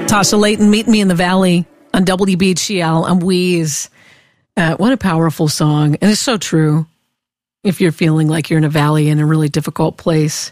Tasha Layton, Meet Me in the Valley on WBGL on Wheeze. What a powerful song. And it's so true. If you're feeling like you're in a valley in a really difficult place,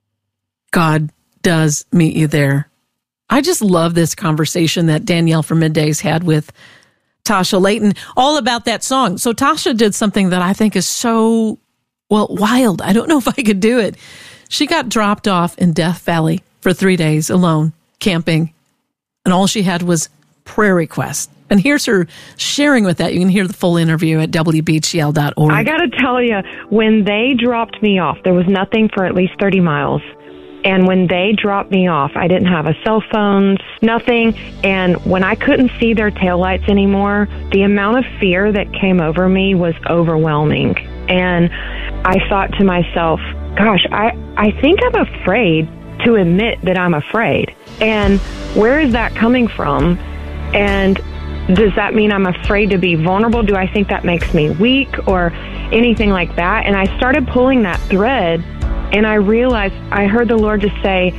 God does meet you there. I just love this conversation that Danielle from Middays had with Tasha Layton, all about that song. So Tasha did something that I think is so, wild. I don't know if I could do it. She got dropped off in Death Valley for 3 days alone, camping. And all she had was prayer requests. And here's her sharing with that. You can hear the full interview at WBGL.org. I got to tell you, when they dropped me off, there was nothing for at least 30 miles. And when they dropped me off, I didn't have a cell phone, nothing. And when I couldn't see their taillights anymore, the amount of fear that came over me was overwhelming. And I thought to myself, gosh, I think I'm afraid to admit that I'm afraid. And where is that coming from? And does that mean I'm afraid to be vulnerable? Do I think that makes me weak or anything like that? And I started pulling that thread, and I realized, I heard the Lord just say,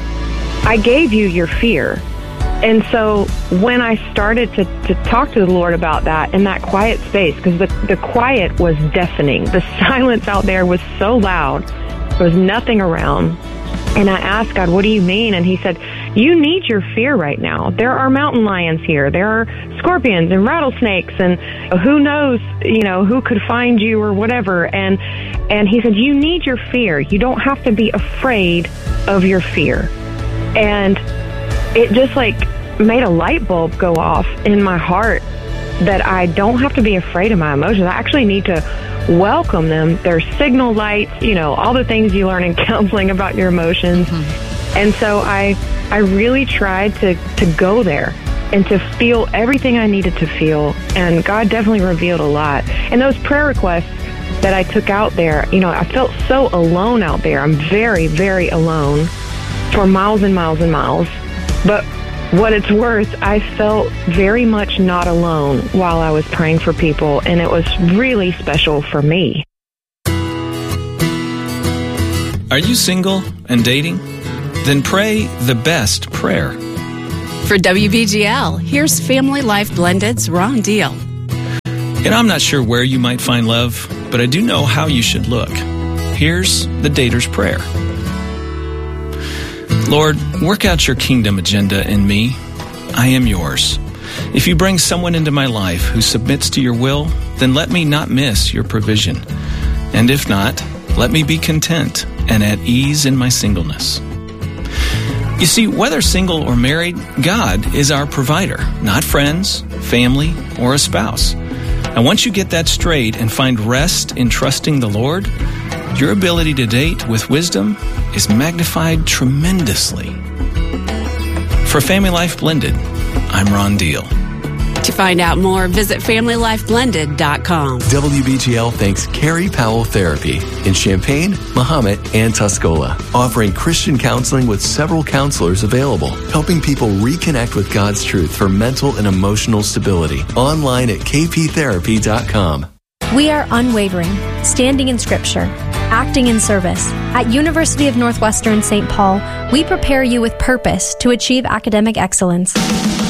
I gave you your fear. And so when I started to talk to the Lord about that in that quiet space, because the quiet was deafening. The silence out there was so loud. There was nothing around. And I asked God, what do you mean? And he said, you need your fear right now. There are mountain lions here. There are scorpions and rattlesnakes, and who knows, who could find you or whatever. And he said, you need your fear. You don't have to be afraid of your fear. And it just made a light bulb go off in my heart that I don't have to be afraid of my emotions. I actually need to welcome them. There's signal lights, all the things you learn in counseling about your emotions. Mm-hmm. And so I really tried to go there and to feel everything I needed to feel. And God definitely revealed a lot. And those prayer requests that I took out there, I felt so alone out there. I'm very, very alone for miles and miles and miles. But what it's worth, I felt very much not alone while I was praying for people, and it was really special for me. Are you single and dating? Then pray the best prayer. For WBGL, here's Family Life Blended's Ron Deal. I'm not sure where you might find love, but I do know how you should look. Here's the dater's prayer. Lord, work out your kingdom agenda in me. I am yours. If you bring someone into my life who submits to your will, then let me not miss your provision. And if not, let me be content and at ease in my singleness. You see, whether single or married, God is our provider, not friends, family, or a spouse. And once you get that straight and find rest in trusting the Lord, your ability to date with wisdom is magnified tremendously. For Family Life Blended, I'm Ron Deal. To find out more, visit FamilyLifeBlended.com. WBGL thanks Carrie Powell Therapy in Champaign, Mahomet, and Tuscola, offering Christian counseling with several counselors available, helping people reconnect with God's truth for mental and emotional stability. Online at kptherapy.com. We are unwavering, standing in Scripture, acting in service. At University of Northwestern St. Paul, we prepare you with purpose to achieve academic excellence.